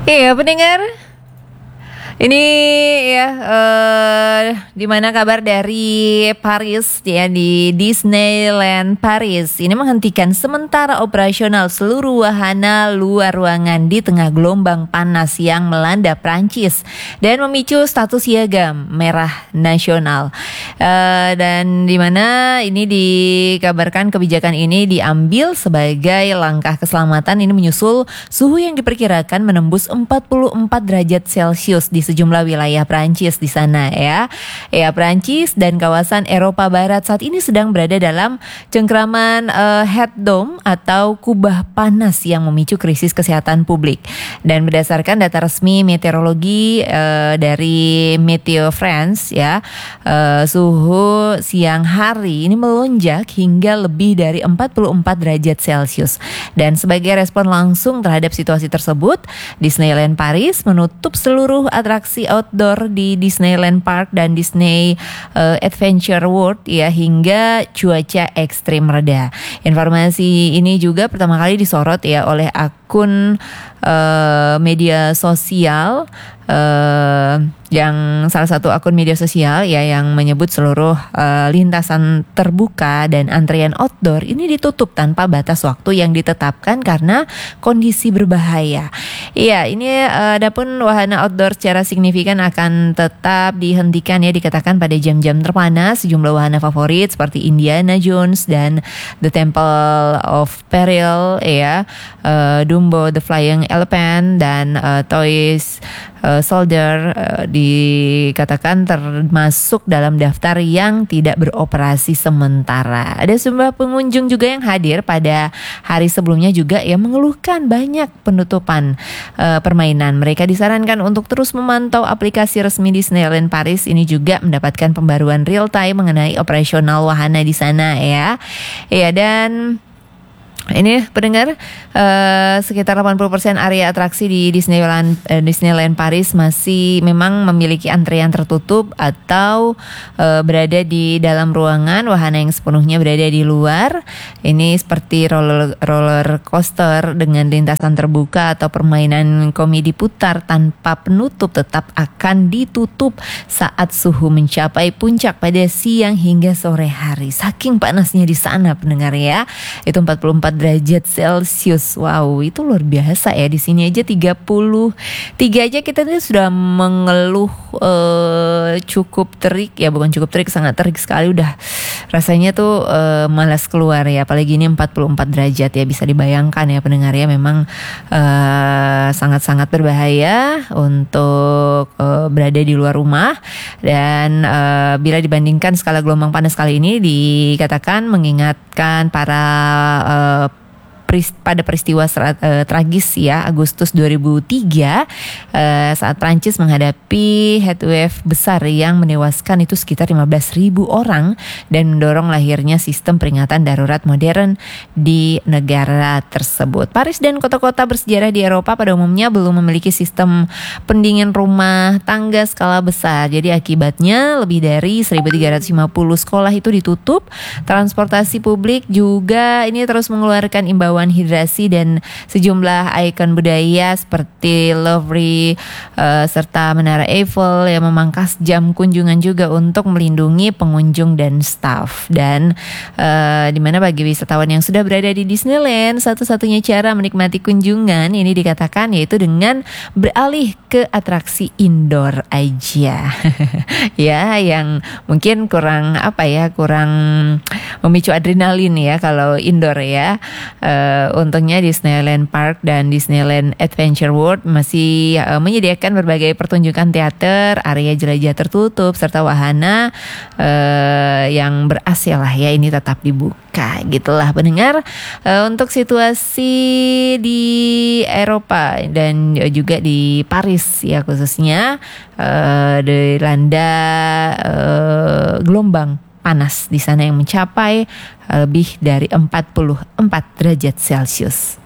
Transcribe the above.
Iya, pendengar. Ini ya, gimana kabar dari Paris ya, di Disneyland Paris. Ini menghentikan sementara operasional seluruh wahana luar ruangan di tengah gelombang panas yang melanda Prancis dan memicu status siaga merah nasional. Dan dimana ini dikabarkan kebijakan ini diambil sebagai langkah keselamatan ini menyusul suhu yang diperkirakan menembus 44 derajat Celcius di sejumlah wilayah Prancis di sana ya. Ya, Prancis dan kawasan Eropa Barat saat ini sedang berada dalam cengkraman heat dome atau kubah panas yang memicu krisis kesehatan publik. Dan berdasarkan data resmi meteorologi dari Meteo France ya, suhu siang hari ini melonjak hingga lebih dari 44 derajat Celcius. Dan sebagai respon langsung terhadap situasi tersebut, Disneyland Paris menutup seluruh atraksi outdoor di Disneyland Park dan Disney Adventure World ya hingga cuaca ekstrim reda. Informasi ini juga pertama kali disorot ya oleh akun media sosial yang salah satu akun media sosial ya yang menyebut seluruh lintasan terbuka dan antrean outdoor ini ditutup tanpa batas waktu yang ditetapkan karena kondisi berbahaya. Iya, ini adapun wahana outdoor secara signifikan akan tetap dihentikan ya, dikatakan pada jam-jam terpanas. Sejumlah wahana favorit seperti Indiana Jones dan The Temple of Peril ya, Dumbo the Flying Elephant dan Toys Soldier dikatakan termasuk dalam daftar yang tidak beroperasi sementara. Ada sejumlah pengunjung juga yang hadir pada hari sebelumnya juga yang mengeluhkan banyak penutupan permainan. Mereka disarankan untuk terus memantau aplikasi resmi Disneyland Paris. Ini juga mendapatkan pembaruan real time mengenai operasional wahana di sana ya. Ya, dan ini pendengar, sekitar 80% area atraksi di Disneyland Paris masih memang memiliki antrean tertutup atau berada di dalam ruangan. Wahana yang sepenuhnya berada di luar. Ini seperti roller coaster dengan lintasan terbuka atau permainan komedi putar tanpa penutup tetap akan ditutup saat suhu mencapai puncak pada siang hingga sore hari. Saking panasnya di sana pendengar ya. Itu 44 derajat Celcius. Wow, itu luar biasa ya. Di sini aja 33 aja kita tuh sudah mengeluh cukup terik ya, bukan cukup terik, sangat terik sekali, udah rasanya tuh malas keluar ya. Apalagi ini 44 derajat ya, bisa dibayangkan ya pendengar ya, memang sangat-sangat berbahaya untuk berada di luar rumah. Dan bila dibandingkan skala gelombang panas kali ini dikatakan mengingatkan para pada peristiwa tragis ya Agustus 2003 saat Prancis menghadapi heatwave besar yang menewaskan itu sekitar 15.000 orang dan mendorong lahirnya sistem peringatan darurat modern di negara tersebut. Paris dan kota-kota bersejarah di Eropa pada umumnya belum memiliki sistem pendingin rumah tangga skala besar. Jadi akibatnya lebih dari 1.350 sekolah itu ditutup. Transportasi publik juga ini terus mengeluarkan imbauan hidrasi dan sejumlah ikon budaya seperti Louvre serta Menara Eiffel yang memangkas jam kunjungan juga untuk melindungi pengunjung dan staf. Dan dimana bagi wisatawan yang sudah berada di Disneyland, satu-satunya cara menikmati kunjungan ini dikatakan yaitu dengan beralih ke atraksi indoor aja. Ya, yang mungkin kurang memicu adrenalin ya kalau indoor ya. Untungnya Disneyland Park dan Disneyland Adventure World masih menyediakan berbagai pertunjukan teater, area jelajah tertutup serta wahana yang ber-AC lah ya, ini tetap dibuka gitulah pendengar. Untuk situasi di Eropa dan juga di Paris ya khususnya dilanda gelombang panas di sana yang mencapai lebih dari 44 derajat Celcius.